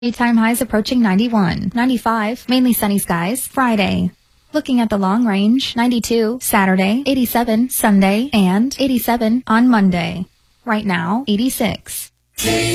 Daytime highs approaching 91. 95, mainly sunny skies, Friday. Looking at the long range, 92, Saturday, 87, Sunday, and 87 on Monday. Right now, 86.